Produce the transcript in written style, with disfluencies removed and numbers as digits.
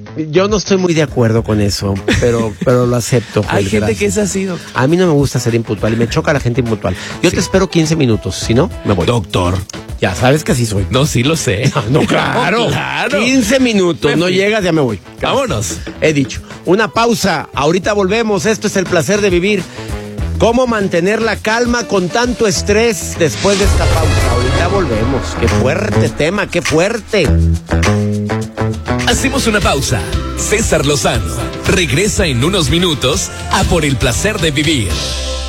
Yo no estoy muy de acuerdo con eso, pero lo acepto. Joel, Hay gente gracias. que es así, doctor. A mí no me gusta ser impuntual y me choca la gente impuntual. Yo te espero 15 minutos, si no, me voy. Doctor. Ya sabes que así soy. No, sí lo sé. No, claro. Claro. 15 minutos, Me no fui. llegas, ya me voy. Vámonos. He dicho. Una pausa, ahorita volvemos. Esto es El Placer de Vivir. ¿Cómo mantener la calma con tanto estrés después de esta pausa? Ahorita volvemos. Qué fuerte tema, qué fuerte. Hacemos una pausa. César Lozano regresa en unos minutos a Por el Placer de Vivir.